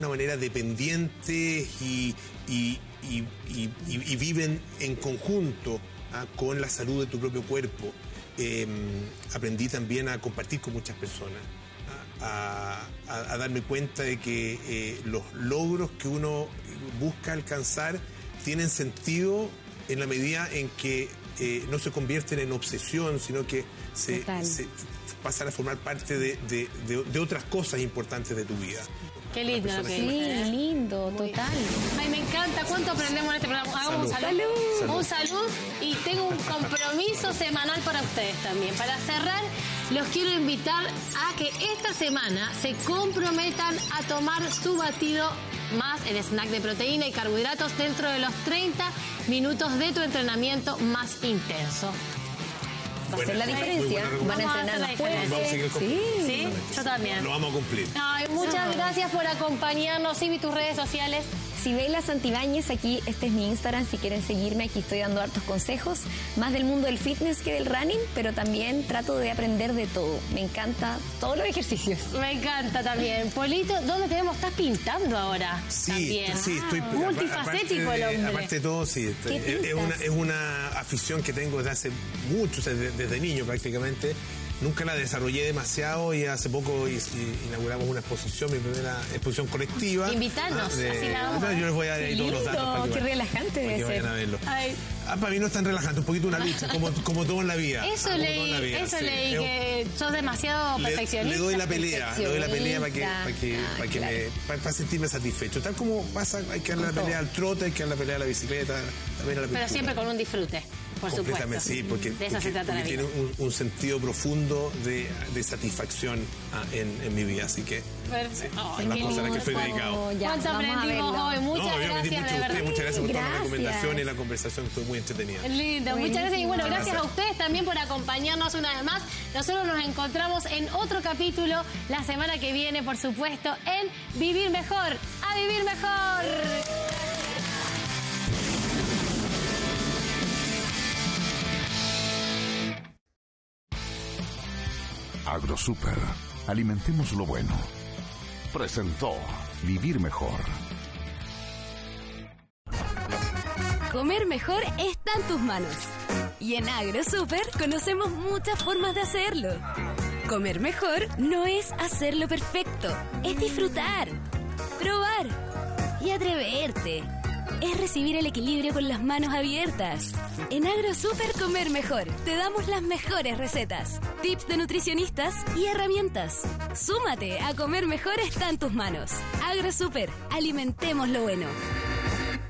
una manera dependientes y viven en conjunto con la salud de tu propio cuerpo. Aprendí también a compartir con muchas personas, a darme cuenta de que los logros que uno busca alcanzar tienen sentido en la medida en que no se convierten en obsesión, sino que se pasan a formar parte de otras cosas importantes de tu vida. Qué lindo lo que Sí, lindo, total. Ay, me encanta. ¿Cuánto aprendemos en este programa? Hagamos un salud. Un salud. Y tengo un compromiso semanal para ustedes también. Para cerrar, los quiero invitar a que esta semana se comprometan a tomar su batido más el snack de proteína y carbohidratos dentro de los 30 minutos de tu entrenamiento más intenso. Va a ser la diferencia. Van a entrenar más fuerte. Sí, yo también. Lo vamos a cumplir. Ay, muchas gracias por acompañarnos. Sibi, tus redes sociales. Sibela Santibáñez, aquí este es mi Instagram, si quieren seguirme, aquí estoy dando hartos consejos, más del mundo del fitness que del running, pero también trato de aprender de todo. Me encanta todos los ejercicios. Me encanta también. Polito, ¿dónde tenemos? ¿Estás pintando ahora? Sí, también. sí, estoy multifacético el hombre. Aparte de todo, sí. Es una afición que tengo desde hace mucho, o sea, desde niño prácticamente. Nunca la desarrollé demasiado y hace poco inauguramos una exposición, mi primera exposición colectiva. Invítanos, así la vamos. Yo les voy a dar todos los datos para que qué relajante para debe que ser. vayan a verlo. Ay. Para mí no es tan relajante, un poquito una lucha, como todo en la vida. Eso leí, que sos demasiado perfeccionista. Le doy la pelea para sentirme satisfecho. Tal como pasa, hay que darle la pelea al trote, hay que darle la pelea a la bicicleta, también a la pintura. Pero siempre con un disfrute, por supuesto. Sí, porque de eso se trata la vida. Tiene un sentido profundo de satisfacción en mi vida, así que son las cosas a las que estoy dedicado. ¿Cuánto aprendimos hoy? Muchas gracias, de verdad. Muchas gracias por toda la recomendación y la conversación, estuvo muy entretenida. Lindo, muchas gracias. Y bueno, gracias a ustedes también por acompañarnos una vez más. Nosotros nos encontramos en otro capítulo la semana que viene, por supuesto, en Vivir Mejor. ¡A vivir mejor! AgroSuper. Alimentemos lo bueno. Presentó Vivir Mejor. Comer mejor está en tus manos. Y en AgroSuper conocemos muchas formas de hacerlo. Comer mejor no es hacerlo perfecto, es disfrutar, probar y atreverte. Es recibir el equilibrio con las manos abiertas. En AgroSuper Comer Mejor te damos las mejores recetas, tips de nutricionistas y herramientas. Súmate a Comer Mejor está en tus manos. AgroSuper, alimentemos lo bueno.